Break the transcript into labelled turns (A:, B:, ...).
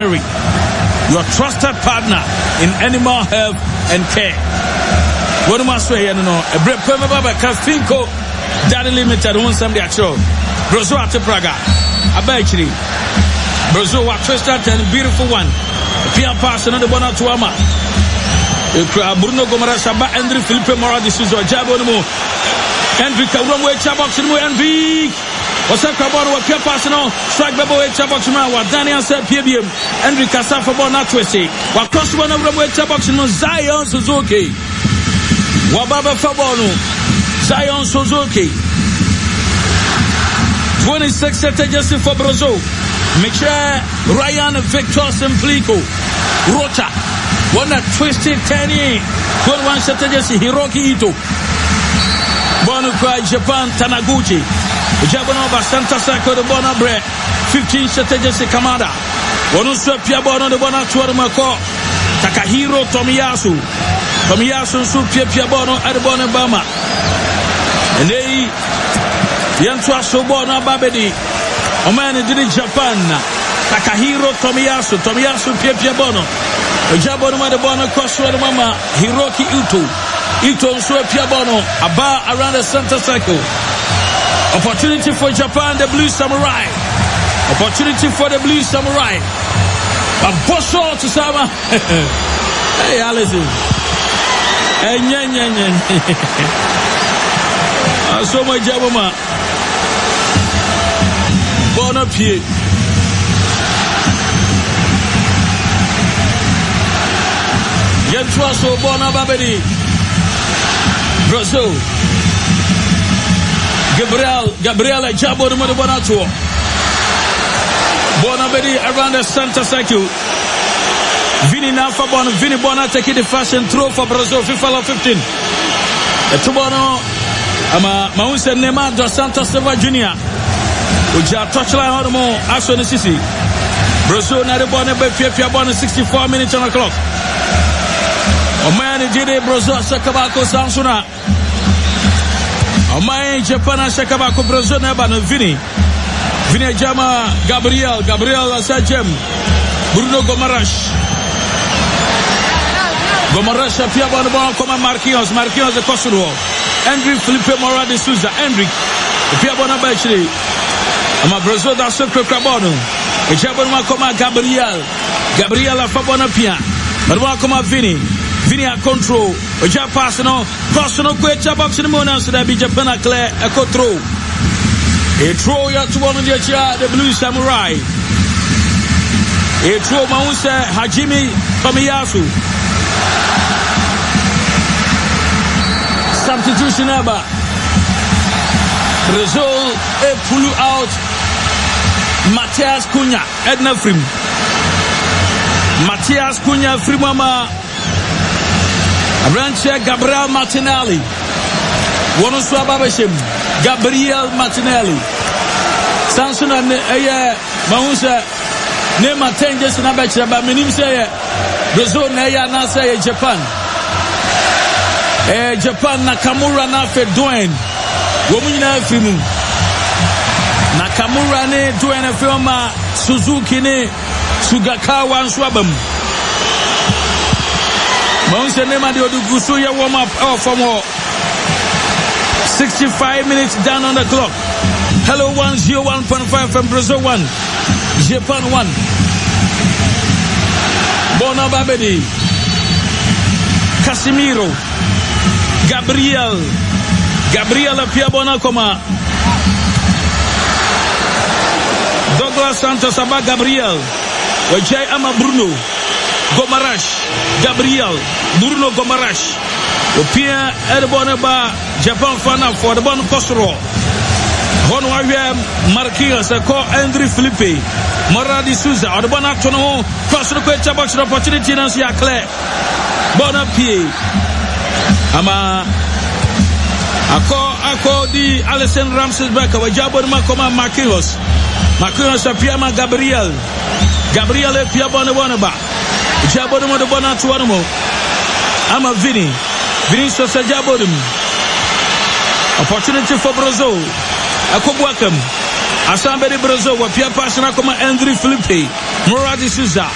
A: Veterinary, your trusted partner in animal health and care. One must say, you know, a break per member Finco Daddy Limited on Sunday at show. Brazil at Praga, a bakery. Brazil was trusted and beautiful one. Pia pass another one to Ama. Bruno Gomaras, Andrew Felipe Mora, this is what Jabonimo. Enrique Romwe Chabox and Enrique. What's up, Cabano? What Pia Passano? Strike Babo Chabox now. What Daniel said, PBM. Enrique Casafa Bonatwesi. What cross one of Romwe Chabox and Zion Suzuki. Wababa Fabono, Zion Suzuki. 26 strategies for Brazil. Michel Ryan Victor Simplico. Rocha. One that twisted 10 21 strategies Hiroki Ito. Bono Kwai Japan Tanaguchi. Jabono Santa Sako de Bona Bre. 15 strategies Kamada. One Pia Bono de Bona Tuarmako. Takahiro Tomiyasu. Tomiyasu Pia Bono Adebono Bama. And they Yantua Sobono Babedi. Omani did Japan. Takahiro Tomiyasu Pia Bono. Jabono Adebono Koswa Mama Hiroki Ito Nsue Pia Bono Aba around the center circle. Opportunity for Japan, the Blue Samurai. Opportunity for the Blue Samurai. A bosso to Sama. Hey, Alison. So my Jabama. Bon appetit. Yentua so bona babedi. Brazil. Gabriel Jabo de Bonato. Bonabedi around the center circle. Vini Nafa Bon, Vini Bona taking the fashion throw for Brazil, FIFA 15. Etubono, Mausa Nema dos Santos Silva Jr. Uja touchline Hormo, Aso Sisi. Brazil, Naribone, Pia Bon, 64 minutes on the clock. Omani Jide, Brazil, Sakabako, Sansuna. Omani, Japan, Sakabako, Brazil, Neban, Vini Jama, Gabriel Asajem, Bruno Gomaras, Pia Bonabon, Coma Marquinhos, the Kosovo, Enrique Felipe Mora de Souza, Enrique, Pia Bonabachri, Ama Brazil, da Sacro Crabono, Jabonma Coma Gabriel Fabona Pia, Marwa Coma Vini a control, Japasano, personal quick box in the morning, so that be Japan a clear a control. A throw ya to one of the Blue Samurai. A throw Mausa Hajime Tomiyasu. Substitution ever. Brazil pull out Matias Cunha, Edna Frim. Matias Cunha Frimama. Rancher Gabriel Martinelli. One Swababashim. Gabriel Martinelli. Samson and Mausa Nema 10 years in Abacha, but Minim say Brazil Naya na say Japan. Japan Nakamura na fe Dwayne. Womina Fimu. Nakamura ne Dwayne Filma Suzuki ne Sugakawa and Swabam. Mausa Nema de Odugusuya warm up for more. 65 minutes down on the clock. Hello 101.5 from Brazil 1. Japan 1. Bona Babedi. Casimiro. Gabriel Pia Bonacoma. Douglas Santos Abba Gabriel. Wajay Ama Bruno Gomaras. Bruno Gomaras. Opia Erboneba Japan Fana for the Bon Cosro. Honwavia Marquinhos, Andrew Felipe, Mora de Souza, or the Bonatono, cross the question box opportunity, and see a clear. Bonapie. Ama Ako di Alison Ramses Becker, Wajabo Macoma Marquinhos, Piama Gabriel Pia Bonabonaba, Jabo de Bonatuano, Ama Vinicius Jabodum. Opportunity for Brazil. Akobwakam. Asambere Brazil. Wapia Pasana Koma Andrew Felipe. Mora de Souza.